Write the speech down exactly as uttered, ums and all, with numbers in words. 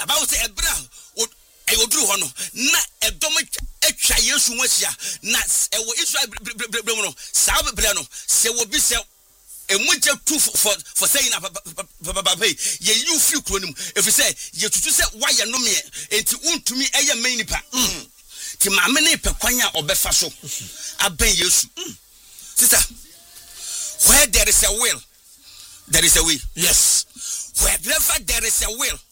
Bible say ebra e oduru ho no na edom atwa Yesu nwahia na e wo Israel brem no saa bebre no se wo bi se emuja tu for for saying papa ye you free kronim if you say ye tutu say why no me enti untumi eye man nipa ti maame ne pe kwan a obefa so aben Yesu sister where there is a will there is a way. Yes, wherever there is a will